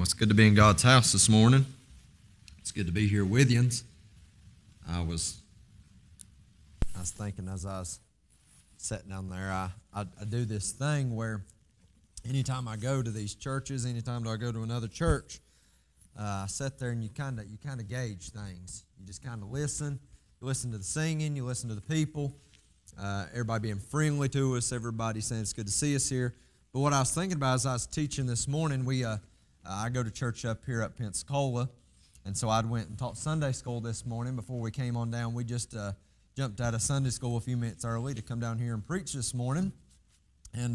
Well, it's good to be in God's house this morning. It's good to be here with you. I was thinking as I was sitting down there, I do this thing where anytime I go to these churches, anytime I go to another church, I sit there and you kind of gauge things. You just kind of listen. You listen to the singing. You listen to the people. Everybody being friendly to us. Everybody saying it's good to see us here. But what I was thinking about as I was teaching this morning, I go to church up here at Pensacola, and so I went and taught Sunday school this morning. Before we came on down, we just jumped out of Sunday school a few minutes early to come down here and preach this morning, and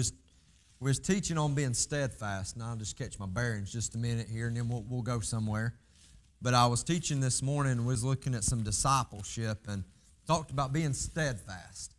was teaching on being steadfast. And I'll just catch my bearings just a minute here, and then we'll go somewhere. But I was teaching this morning and was looking at some discipleship and talked about being steadfast,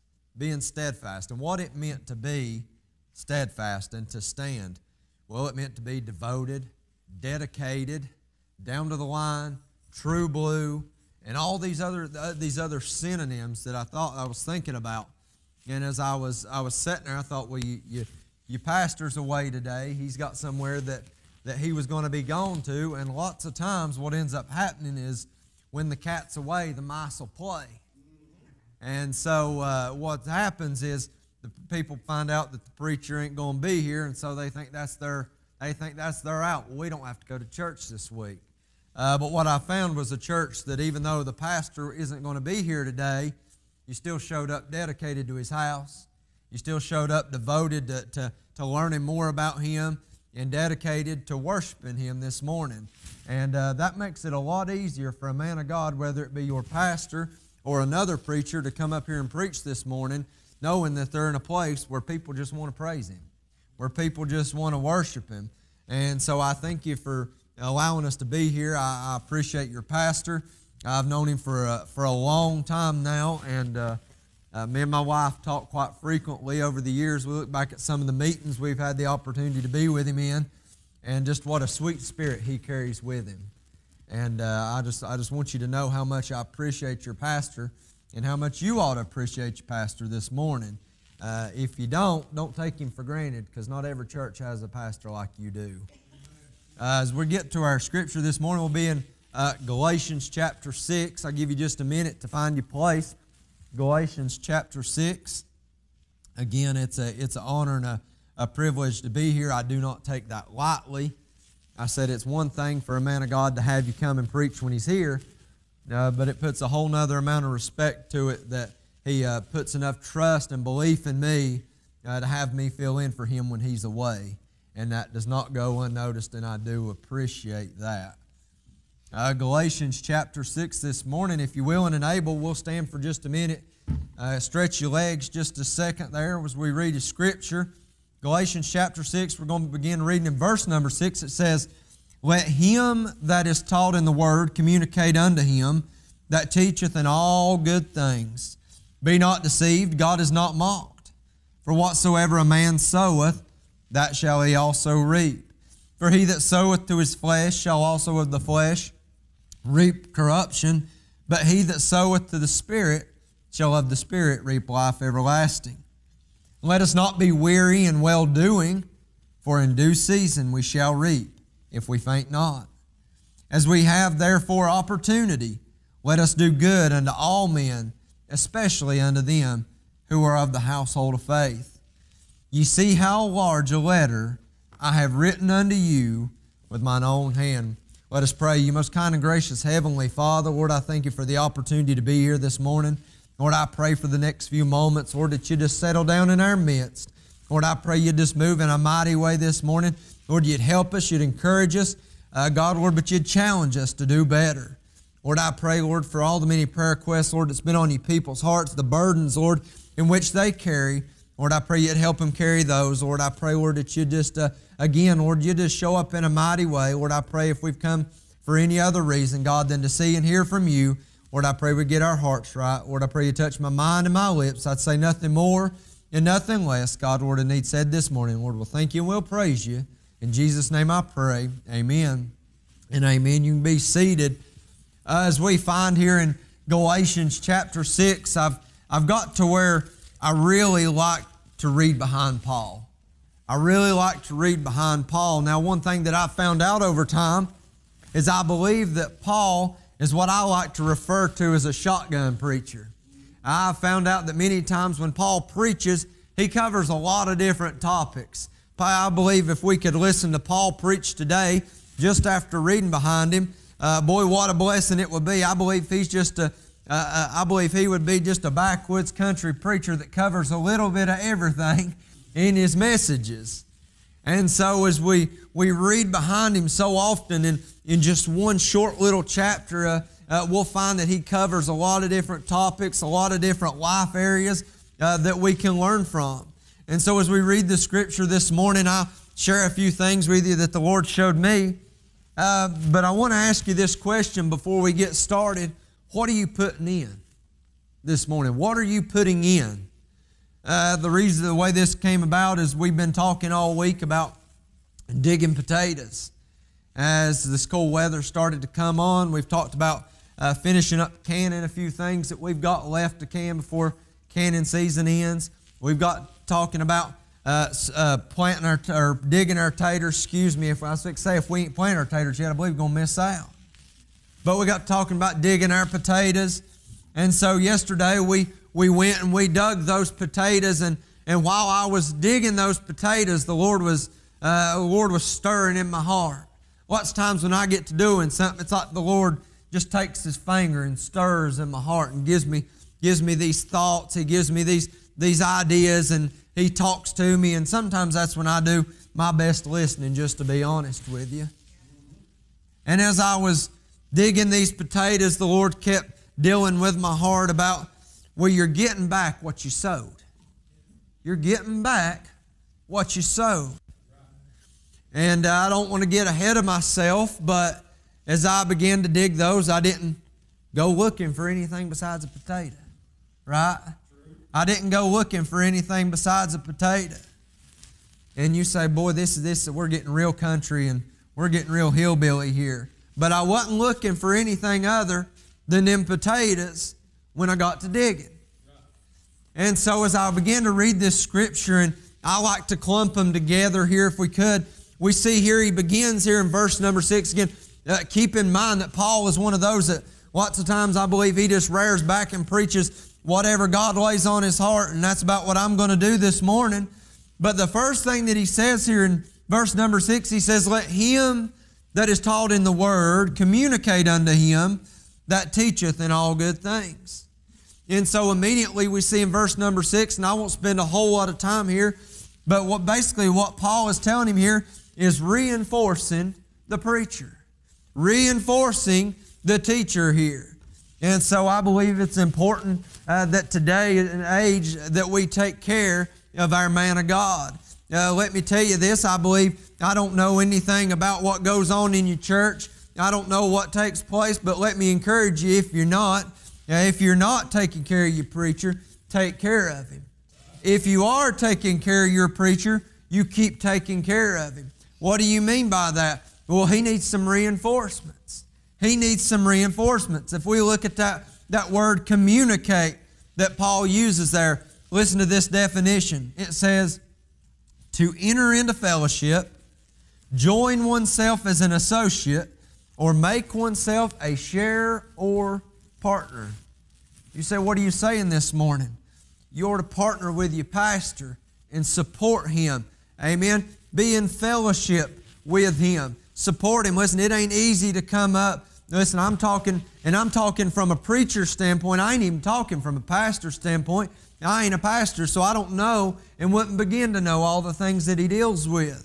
and what it meant to be steadfast and to stand. Well, it meant to be devoted, dedicated, down to the line, true blue, and all these other synonyms that I was thinking about. And as I was sitting there, I thought, well, your pastor's away today. He's got somewhere that he was going to be gone to, and lots of times what ends up happening is when the cat's away, the mice will play. And so what happens is the people find out that the preacher ain't going to be here, and so they think that's their out. Well, we don't have to go to church this week. But what I found was a church that even though the pastor isn't going to be here today, you still showed up dedicated to his house. You still showed up devoted to learning more about him and dedicated to worshiping him this morning. And that makes it a lot easier for a man of God, whether it be your pastor or another preacher, to come up here and preach this morning, knowing that they're in a place where people just want to praise him, where people just want to worship him. And so I thank you for allowing us to be here. I appreciate your pastor. I've known him for a long time now, and me and my wife talk quite frequently over the years. We look back at some of the meetings we've had the opportunity to be with him in, and just what a sweet spirit he carries with him. And I just want you to know how much I appreciate your pastor and how much you ought to appreciate your pastor this morning. If you don't take him for granted, because not every church has a pastor like you do. As we get to our scripture this morning, we'll be in Galatians chapter 6. I'll give you just a minute to find your place. Galatians chapter 6. Again, it's an honor and a privilege to be here. I do not take that lightly. I said it's one thing for a man of God to have you come and preach when he's here, but it puts a whole nother amount of respect to it that he puts enough trust and belief in me to have me fill in for him when he's away. And that does not go unnoticed, and I do appreciate that. Galatians chapter 6 this morning. If you're willing and able, we'll stand for just a minute. Stretch your legs just a second there as we read the scripture. Galatians chapter 6, we're going to begin reading in verse number 6. It says, "Let him that is taught in the word communicate unto him that teacheth in all good things. Be not deceived, God is not mocked. For whatsoever a man soweth, that shall he also reap. For he that soweth to his flesh shall also of the flesh reap corruption, but he that soweth to the Spirit shall of the Spirit reap life everlasting. Let us not be weary in well-doing, for in due season we shall reap, if we faint not. As we have therefore opportunity, let us do good unto all men, especially unto them who are of the household of faith. Ye see how large a letter I have written unto you with mine own hand." Let us pray. You most kind and gracious Heavenly Father, Lord, I thank you for the opportunity to be here this morning. Lord, I pray for the next few moments, Lord, that you just settle down in our midst. Lord, I pray you just move in a mighty way this morning. Lord, you'd help us, you'd encourage us, God, Lord, but you'd challenge us to do better. Lord, I pray, Lord, for all the many prayer requests, Lord, that's been on your people's hearts, the burdens, Lord, in which they carry. Lord, I pray you'd help them carry those. Lord, I pray, Lord, that you just, again, Lord, you just show up in a mighty way. Lord, I pray if we've come for any other reason, God, than to see and hear from you, Lord, I pray we get our hearts right. Lord, I pray you touch my mind and my lips. I'd say nothing more and nothing less. God, Lord, I need said this morning. Lord, we'll thank you and we'll praise you. In Jesus' name I pray. Amen and amen. You can be seated. As we find here in Galatians chapter 6, I've got to where I really like to read behind Paul. I really like to read behind Paul. Now, one thing that I found out over time is I believe that Paul is what I like to refer to as a shotgun preacher. I found out that many times when Paul preaches, he covers a lot of different topics. I believe if we could listen to Paul preach today, just after reading behind him, boy, what a blessing it would be. I believe I believe he would be just a backwoods country preacher that covers a little bit of everything in his messages. And so as we read behind him so often in just one short little chapter, we'll find that he covers a lot of different topics, a lot of different life areas that we can learn from. And so as we read the Scripture this morning, I'll share a few things with you that the Lord showed me. But I want to ask you this question before we get started. What are you putting in this morning? What are you putting in? The way this came about is we've been talking all week about digging potatoes. As this cold weather started to come on, we've talked about finishing up canning a few things that we've got left to can before canning season ends. We've got talking about planting or digging our taters. Excuse me, if we ain't planted our taters yet, I believe we're going to miss out. But we got talking about digging our potatoes. And so yesterday we went and we dug those potatoes, and while I was digging those potatoes, the Lord was stirring in my heart. Lots of times when I get to doing something, it's like the Lord just takes His finger and stirs in my heart and gives me these thoughts. He gives me these ideas, and He talks to me. And sometimes that's when I do my best listening, just to be honest with you. And as I was digging these potatoes, the Lord kept dealing with my heart about, well, you're getting back what you sowed. You're getting back what you sowed. And I don't want to get ahead of myself, but as I began to dig those, I didn't go looking for anything besides a potato, right? I didn't go looking for anything besides a potato. And you say, boy, we're getting real country and we're getting real hillbilly here. But I wasn't looking for anything other than them potatoes when I got to digging. And so as I began to read this Scripture, and I like to clump them together here if we could, we see here he begins here in verse number 6 again. Keep in mind that Paul is one of those that lots of times I believe he just rears back and preaches whatever God lays on his heart, and that's about what I'm going to do this morning. But the first thing that he says here in verse number 6, he says, let him that is taught in the Word communicate unto him that teacheth in all good things. And so immediately we see in verse number 6, and I won't spend a whole lot of time here, but what Paul is telling him here is reinforcing the preacher, reinforcing the teacher here. And so I believe it's important that today in an age that we take care of our man of God. Let me tell you this, I don't know anything about what goes on in your church. I don't know what takes place, but let me encourage you, if you're not taking care of your preacher, take care of him. If you are taking care of your preacher, you keep taking care of him. What do you mean by that? Well, he needs some reinforcements. He needs some reinforcements. If we look at that word communicate that Paul uses there, listen to this definition. It says, to enter into fellowship, join oneself as an associate, or make oneself a sharer or partner. You say, what are you saying this morning? You ought to partner with your pastor and support him. Amen. Be in fellowship with him. Support him. Listen, it ain't easy to come up. Listen, I'm talking from a preacher standpoint. I ain't even talking from a pastor standpoint. I ain't a pastor, so I don't know and wouldn't begin to know all the things that he deals with.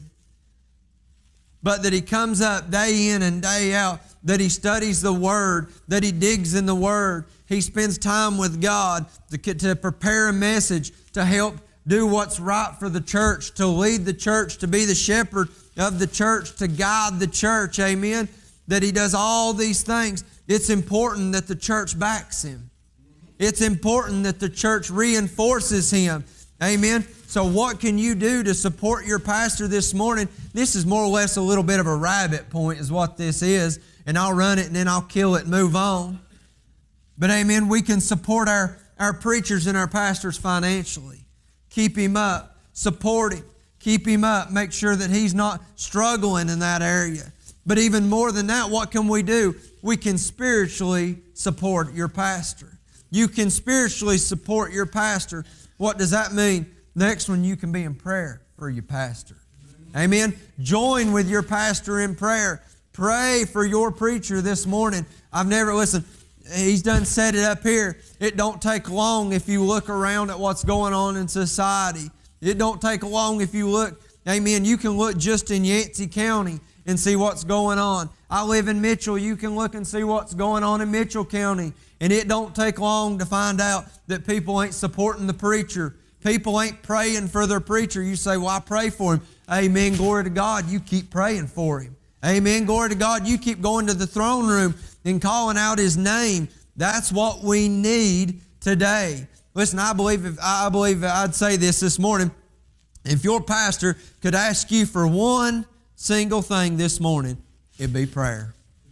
But that he comes up day in and day out, that he studies the Word, that he digs in the Word. He spends time with God to prepare a message, to help do what's right for the church, to lead the church, to be the shepherd of the church, to guide the church. Amen. That he does all these things. It's important that the church backs him. It's important that the church reinforces him. Amen. So what can you do to support your pastor this morning? This is more or less a little bit of a rabbit point is what this is. And I'll run it and then I'll kill it and move on. But amen, we can support our preachers and our pastors financially. Keep him up. Support him. Keep him up. Make sure that he's not struggling in that area. But even more than that, what can we do? We can spiritually support your pastor. You can spiritually support your pastor. What does that mean? Next one, you can be in prayer for your pastor. Amen. Join with your pastor in prayer. Pray for your preacher this morning. Listen, he's done set it up here. It don't take long if you look around at what's going on in society. It don't take long if you look. Amen. You can look just in Yancey County and see what's going on. I live in Mitchell. You can look and see what's going on in Mitchell County. And it don't take long to find out that people ain't supporting the preacher. People ain't praying for their preacher. You say, well, I pray for him. Amen. Glory to God. You keep praying for him. Amen. Glory to God. You keep going to the throne room and calling out his name. That's what we need today. Listen, I believe I'd say this morning. If your pastor could ask you for one single thing this morning, it'd be prayer.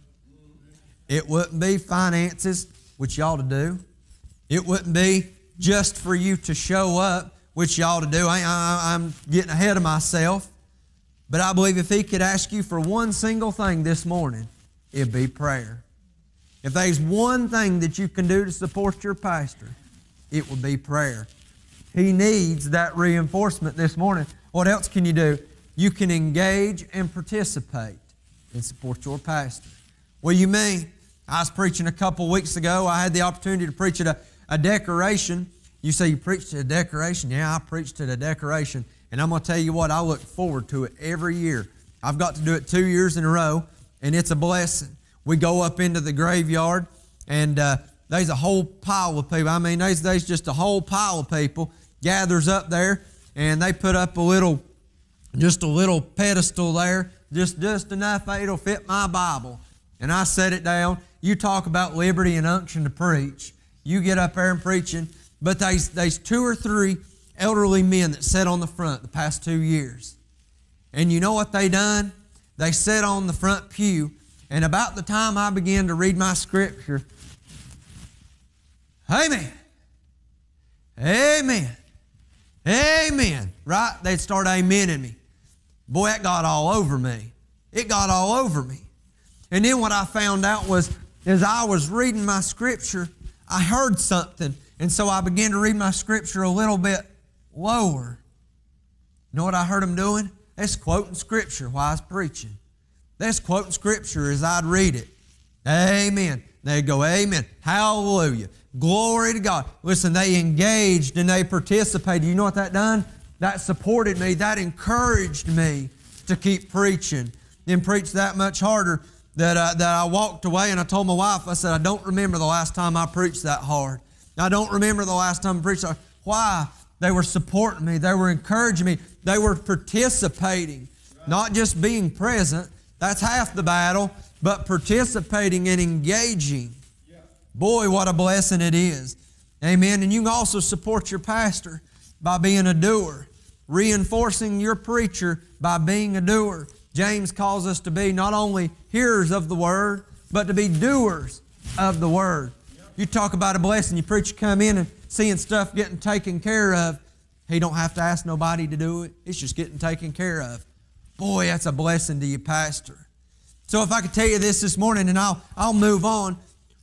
It wouldn't be finances, which you ought to do. It wouldn't be just for you to show up, which you ought to do. I'm getting ahead of myself. But I believe if he could ask you for one single thing this morning, it'd be prayer. If there's one thing that you can do to support your pastor, it would be prayer. He needs that reinforcement this morning. What else can you do? You can engage and participate and support your pastor. What do you mean? I was preaching a couple weeks ago. I had the opportunity to preach at a decoration. You say you preached at a decoration? Yeah, I preached at a decoration. And I'm going to tell you what, I look forward to it every year. I've got to do it 2 years in a row, and it's a blessing. We go up into the graveyard, and there's a whole pile of people. I mean, there's just a whole pile of people gathers up there, and they put up just a little pedestal there, just enough that it'll fit my Bible. And I set it down. You talk about liberty and unction to preach. You get up there and preaching. But there's 2 or 3 elderly men that sat on the front the past 2 years. And you know what they done? They sat on the front pew, and about the time I began to read my scripture, amen, amen, amen, right? They'd start amening me. Boy, that got all over me. It got all over me. And then what I found out was, as I was reading my scripture, I heard something. And so I began to read my scripture a little bit lower. You know what I heard them doing? They're quoting scripture while I was preaching. They're quoting scripture as I'd read it. Amen. They'd go, amen. Hallelujah. Glory to God. Listen, they engaged and they participated. You know what that done? That supported me. That encouraged me to keep preaching and preach that much harder that I walked away and I told my wife, I said, I don't remember the last time I preached that hard. I don't remember the last time I preached that hard. Why? They were supporting me. They were encouraging me. They were participating. Not just being present. That's half the battle. But participating and engaging. Boy, what a blessing it is. Amen. And you can also support your pastor by being a doer. Reinforcing your preacher by being a doer. James calls us to be not only hearers of the Word, but to be doers of the Word. You talk about a blessing. Your preacher come in and seeing stuff getting taken care of. He don't have to ask nobody to do it. It's just getting taken care of. Boy, that's a blessing to your pastor. So if I could tell you this morning, and I'll move on.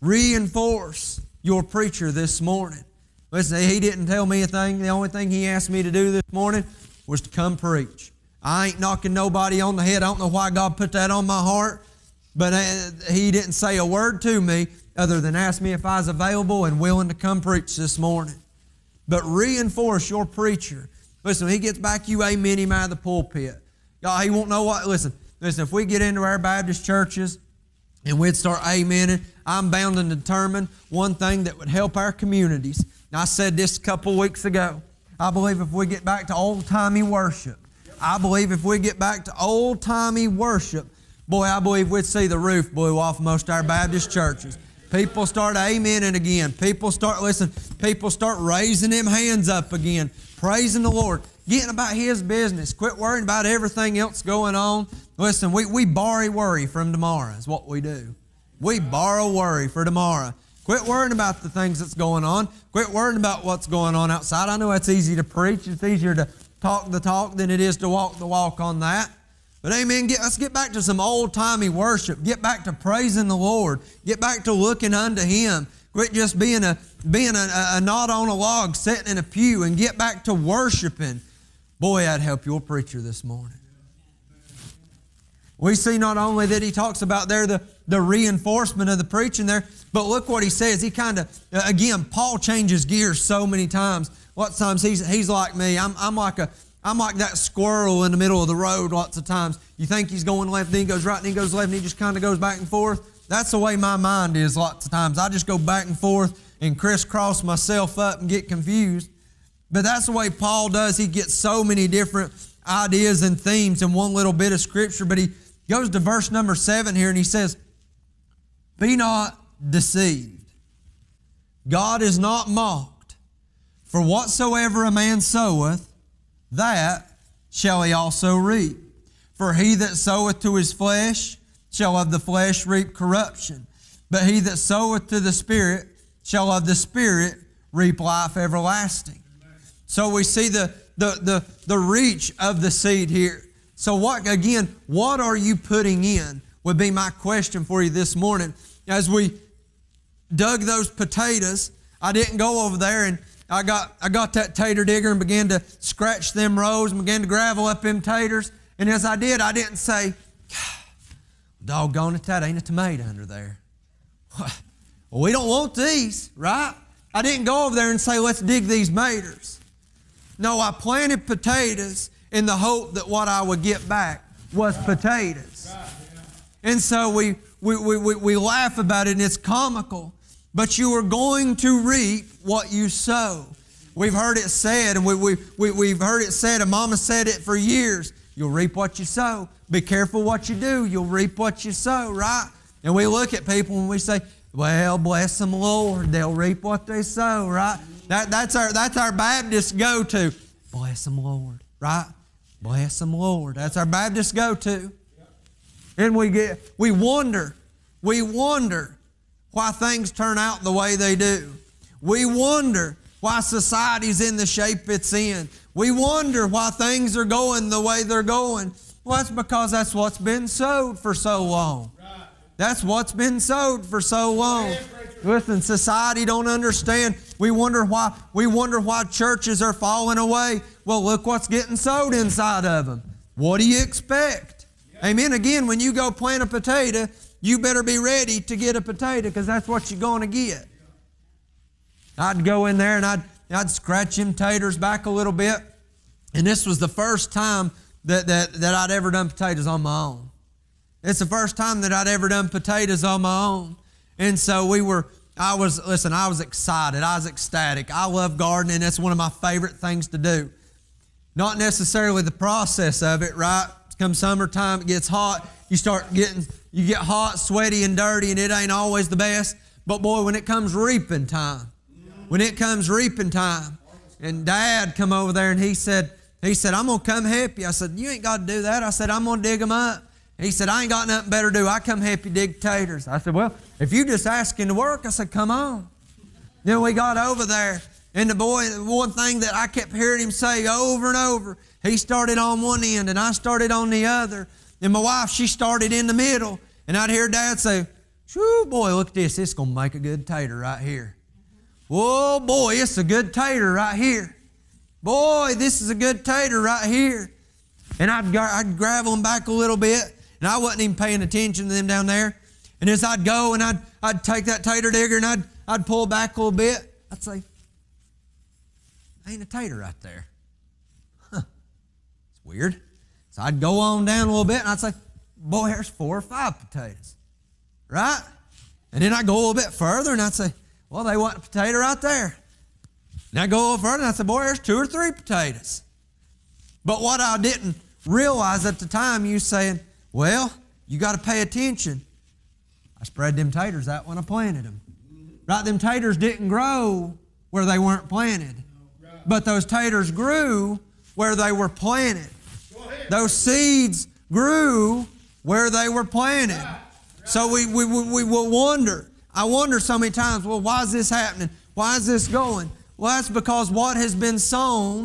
Reinforce your preacher this morning. Listen, he didn't tell me a thing. The only thing he asked me to do this morning was to come preach. I ain't knocking nobody on the head. I don't know why God put that on my heart, but He didn't say a word to me other than ask me if I was available and willing to come preach this morning. But reinforce your preacher. Listen, when he gets back, you amen him out of the pulpit. God, he won't know what. Listen, if we get into our Baptist churches and we'd start amening, I'm bound and determined one thing that would help our communities. Now, I said this a couple weeks ago. I believe if we get back to old-timey worship, I believe if we get back to old-timey worship, boy, I believe we'd see the roof blew off most of our Baptist churches. People start amening again. People start raising them hands up again, praising the Lord, getting about His business. Quit worrying about everything else going on. Listen, we borrow worry from tomorrow is what we do. We borrow worry for tomorrow. Quit worrying about the things that's going on. Quit worrying about what's going on outside. I know it's easy to preach. It's easier to talk the talk than it is to walk the walk on that. But amen, let's get back to some old-timey worship. Get back to praising the Lord. Get back to looking unto Him. Quit just being a knot on a log sitting in a pew, and get back to worshiping. Boy, I'd help your preacher this morning. We see not only that he talks about there the reinforcement of the preaching there, but look what he says. He kind of, again, Paul changes gears so many times. Lots of times he's like me. I'm like that squirrel in the middle of the road lots of times. You think he's going left, then he goes right, then he goes left, and he just kind of goes back and forth. That's the way my mind is lots of times. I just go back and forth and crisscross myself up and get confused. But that's the way Paul does. He gets so many different ideas and themes in one little bit of Scripture. But he goes to verse number 7 here, and he says, "Be not deceived. God is not mocked. For whatsoever a man soweth, that shall he also reap. For he that soweth to his flesh shall of the flesh reap corruption. But he that soweth to the Spirit shall of the Spirit reap life everlasting." So we see the reach of the seed here. So what are you putting in would be my question for you this morning. As we dug those potatoes, I didn't go over there and I got that tater digger and began to scratch them rows and began to gravel up them taters. And as I did, I didn't say, "Doggone it, that ain't a tomato under there." Well, we don't want these, right? I didn't go over there and say, "Let's dig these maters." No, I planted potatoes in the hope that what I would get back was potatoes. And so we laugh about it, and it's comical. But you are going to reap what you sow. We've heard it said, and we've heard it said, and Mama said it for years. You'll reap what you sow. Be careful what you do. You'll reap what you sow, right? And we look at people and we say, "Well, bless them, Lord. They'll reap what they sow," right? That's our Baptist go-to. Bless them, Lord, right? Bless them, Lord. That's our Baptist go-to. And we wonder why things turn out the way they do. We wonder why society's in the shape it's in. We wonder why things are going the way they're going. Well, that's because that's what's been sowed for so long. That's what's been sowed for so long. Listen, society don't understand. We wonder why churches are falling away. Well, look what's getting sowed inside of them. What do you expect? Amen. Again, when you go plant a potato, you better be ready to get a potato, because that's what you're going to get. I'd go in there and I'd scratch them taters back a little bit. And this was the first time that I'd ever done potatoes on my own. It's the first time that I'd ever done potatoes on my own. And so I was excited. I was ecstatic. I love gardening. That's one of my favorite things to do. Not necessarily the process of it, right? Come summertime, it gets hot. You get hot, sweaty, and dirty, and it ain't always the best. But boy, when it comes reaping time, and Dad come over there and he said, "I'm going to come help you." I said, "You ain't got to do that." I said, "I'm going to dig them up." He said, "I ain't got nothing better to do. I come help you dig taters." I said, "Well, if you just asking to work," I said, "come on." Then we got over there, and the boy, one thing that I kept hearing him say over and over, he started on one end and I started on the other. And my wife, she started in the middle. And I'd hear Dad say, "Whoo, boy, look at this. It's going to make a good tater right here. Whoa, boy, it's a good tater right here. Boy, this is a good tater right here." And I'd gravel them back a little bit. And I wasn't even paying attention to them down there. And as I'd go and I'd take that tater digger and I'd pull back a little bit, I'd say, "Ain't a tater right there. Huh, it's weird." So I'd go on down a little bit and I'd say, "Boy, there's 4 or 5 potatoes." Right? And then I'd go a little bit further and I'd say, "Well, they want a potato right there." And I'd go a little further and I'd say, "Boy, there's 2 or 3 potatoes." But what I didn't realize at the time, you saying, "Well, you got to pay attention." I spread them taters out when I planted them. Right? Them taters didn't grow where they weren't planted. But those taters grew where they were planted. Those seeds grew where they were planted. So we will wonder. I wonder so many times, well, why is this happening? Why is this going? Well, that's because what has been sown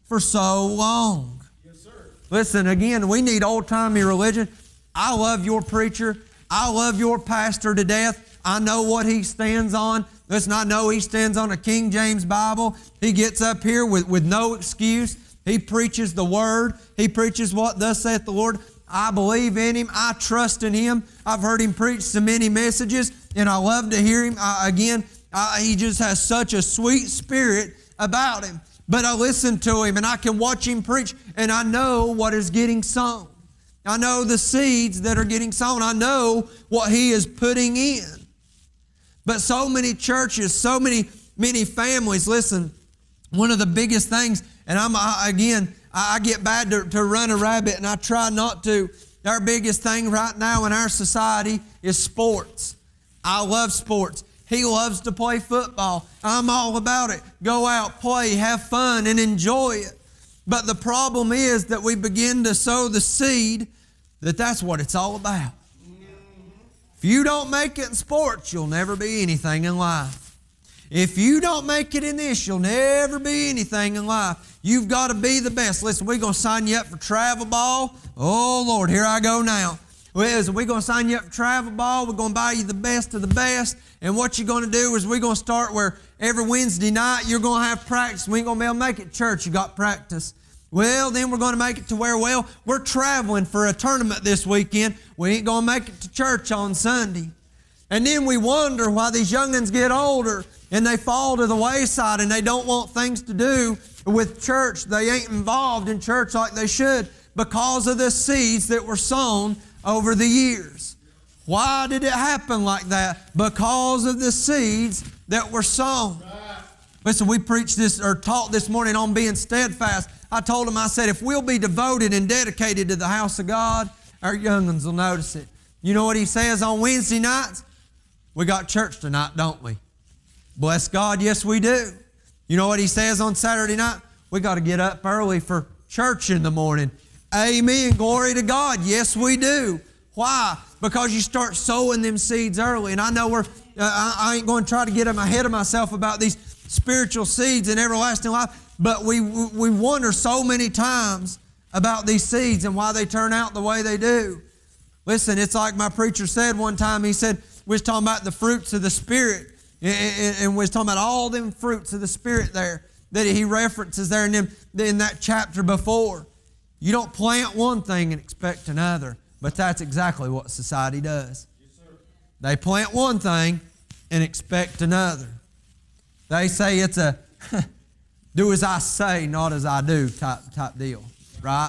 for so long. Yes, sir. Listen, again, we need old-timey religion. I love your preacher. I love your pastor to death. I know what he stands on. Listen, I know he stands on a King James Bible. He gets up here with no excuse. He preaches the Word. He preaches what thus saith the Lord. I believe in him. I trust in him. I've heard him preach so many messages, and I love to hear him. He just has such a sweet spirit about him. But I listen to him, and I can watch him preach, and I know what is getting sown. I know the seeds that are getting sown. I know what he is putting in. But so many churches, so many families, listen, one of the biggest things, and I get bad to run a rabbit, and I try not to. Our biggest thing right now in our society is sports. I love sports. He loves to play football. I'm all about it. Go out, play, have fun, and enjoy it. But the problem is that we begin to sow the seed that that's what it's all about. If you don't make it in sports, you'll never be anything in life. If you don't make it in this, you'll never be anything in life. You've got to be the best. Listen, we're going to sign you up for travel ball. Oh, Lord, here I go now. We're going to sign you up for travel ball. We're going to buy you the best of the best. And what you're going to do is we're going to start where every Wednesday night you're going to have practice. We ain't going to be able to make it to church. You got practice. Well, then we're going to make it to where, we're traveling for a tournament this weekend. We ain't going to make it to church on Sunday. And then we wonder why these young'uns get older and they fall to the wayside and they don't want things to do with church. They ain't involved in church like they should because of the seeds that were sown over the years. Why did it happen like that? Because of the seeds that were sown. Listen, we preached this or taught this morning on being steadfast. I told them, I said, if we'll be devoted and dedicated to the house of God, our young'uns will notice it. You know what he says on Wednesday nights? We got church tonight, don't we? Bless God, yes we do. You know what he says on Saturday night? We got to get up early for church in the morning. Amen, glory to God, yes we do. Why? Because you start sowing them seeds early. And I know I ain't going to try to get ahead of myself about these spiritual seeds in everlasting life. But we wonder so many times about these seeds and why they turn out the way they do. Listen, it's like my preacher said one time. He said, we was talking about the fruits of the Spirit. And we was talking about all them fruits of the Spirit there that he references there in that chapter before. You don't plant one thing and expect another. But that's exactly what society does. Yes, sir. They plant one thing and expect another. They say it's a do as I say, not as I do type deal. Right?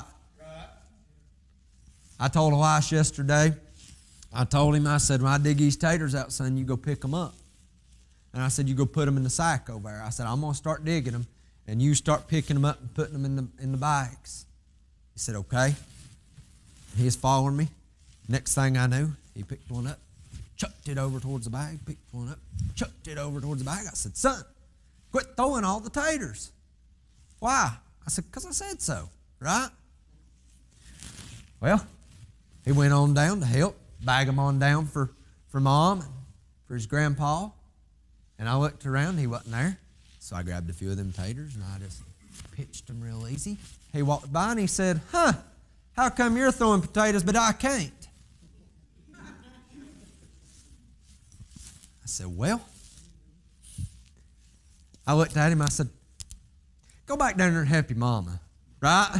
I told Elias yesterday, I told him, I said, when I dig these taters out, son, you go pick them up. And I said, you go put them in the sack over there. I said, I'm going to start digging them, and you start picking them up and putting them in the bags. He said, okay. He was following me. Next thing I knew, he picked one up, chucked it over towards the bag, picked one up, chucked it over towards the bag. I said, son, quit throwing all the taters. Why? I said, because I said so, right? Well, he went on down to help bag them on down for Mom and for his grandpa. And I looked around, he wasn't there. So I grabbed a few of them taters and I just pitched them real easy. He walked by and he said, how come you're throwing potatoes but I can't? I said, well, I looked at him, I said, go back down there and help your mama, right?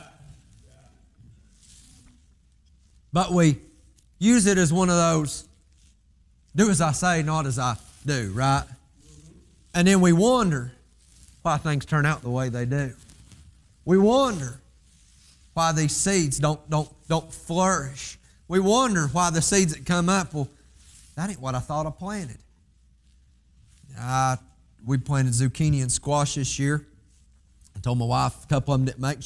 But we use it as one of those, do as I say, not as I do, right? And then we wonder why things turn out the way they do. We wonder why these seeds don't flourish. We wonder why the seeds that come up, well, that ain't what I thought I planted. We planted zucchini and squash this year. I told my wife a couple of them didn't make